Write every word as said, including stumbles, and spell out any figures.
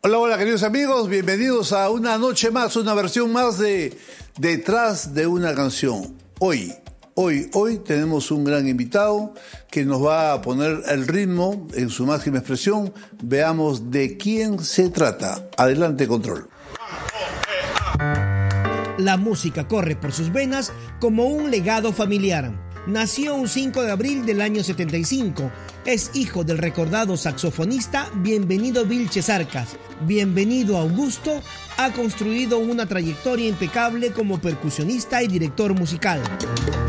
Hola, hola queridos amigos, bienvenidos a una noche más, una versión más de Detrás de una canción. Hoy, hoy, hoy tenemos un gran invitado que nos va a poner el ritmo en su máxima expresión. Veamos de quién se trata. Adelante, control. La música corre por sus venas como un legado familiar. Nació un cinco de abril del año setenta y cinco. Es hijo del recordado saxofonista Bienvenido Vilches Arcas. Bienvenido Augusto ha construido una trayectoria impecable como percusionista y director musical.